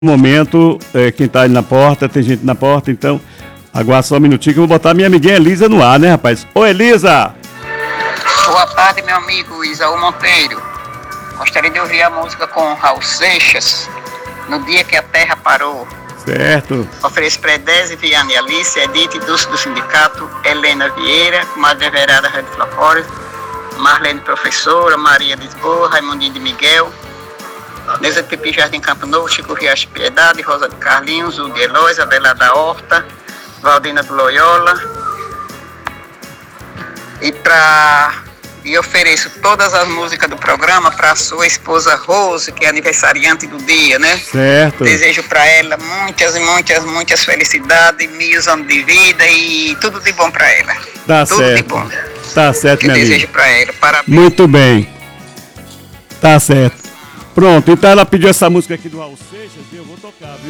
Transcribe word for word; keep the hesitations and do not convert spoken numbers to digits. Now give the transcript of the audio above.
momento, é, quem tá ali na porta, tem gente na porta, então aguarda só um minutinho que eu vou botar minha amiguinha Elisa no ar, né, rapaz? Ô, Elisa! Boa tarde, meu amigo Isaú Monteiro. Gostaria de ouvir a música com Raul Seixas, No Dia que a Terra Parou. Certo. Ofereço para Edese, Viana e Alice, Edith, Dulce do Sindicato, Helena Vieira, Madre Everada, Red Flacores, Marlene Professora, Maria Lisboa, Raimundinho de Miguel, Neuza de Pipi, Jardim Campo Novo, Chico Riacho Piedade, Rosa de Carlinhos, Hugo Eloy, Adela da Horta, Valdina do Loyola. E para e ofereço todas as músicas do programa para sua esposa Rose, que é aniversariante do dia, né? Certo. Desejo para ela muitas e muitas, muitas felicidades, mil anos de vida e tudo de bom para ela. Tá tudo certo. de bom. Tá certo, Eu minha desejo amiga. para ela. Parabéns. Muito bem. Tá certo. Pronto, então ela pediu essa música aqui do Raul Seixas e eu vou tocar, viu?